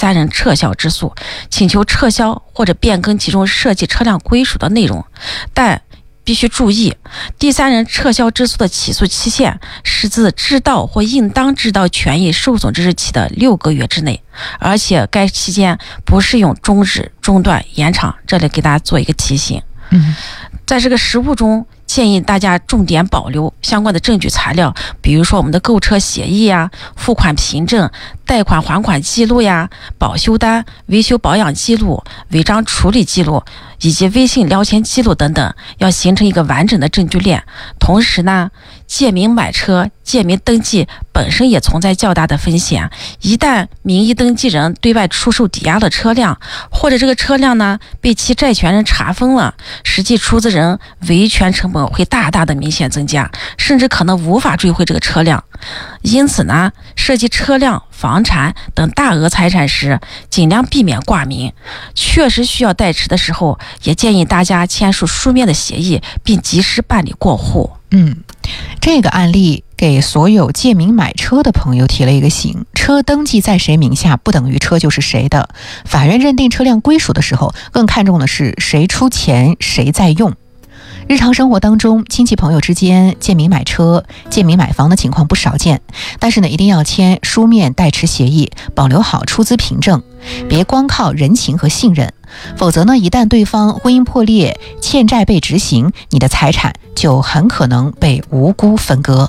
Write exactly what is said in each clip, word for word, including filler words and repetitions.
三人撤销之诉，请求撤销或者变更其中涉及车辆归属的内容。但必须注意，第三人撤销之诉的起诉期限是自知道或应当知道权益受损之日起的六个月之内，而且该期间不适用终止、中断、延长。这里给大家做一个提醒。 嗯， 在这个实务中，建议大家重点保留相关的证据材料，比如说我们的购车协议呀、付款凭证、贷款还款记录呀、保修单、维修保养记录、违章处理记录以及微信聊天记录等等，要形成一个完整的证据链。同时呢，借名买车、借名登记本身也存在较大的风险，一旦名义登记人对外出售抵押了车辆，或者这个车辆呢被其债权人查封了，实际出资人维权成本会大大的明显增加，甚至可能无法追回这个车辆。因此呢，涉及车辆、房产等大额财产时，尽量避免挂名。确实需要代持的时候，也建议大家签署书面的协议，并及时办理过户。 嗯，这个案例给所有借名买车的朋友提了一个醒：车登记在谁名下，不等于车就是谁的。法院认定车辆归属的时候，更看重的是谁出钱，谁在用。日常生活当中，亲戚朋友之间借名买车、借名买房的情况不少见，但是呢，一定要签书面代持协议，保留好出资凭证，别光靠人情和信任，否则呢，一旦对方婚姻破裂、欠债被执行，你的财产就很可能被无辜分割。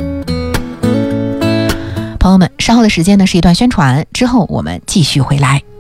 朋友们，稍后的时间呢是一段宣传，之后我们继续回来。